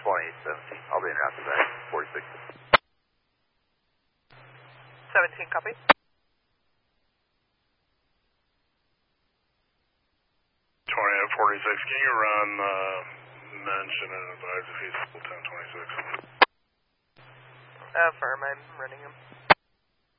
2817. I'll be in after that. 46. 17, copy. 46, can you run mention and advise if he's full 1026? Affirm, I'm running him.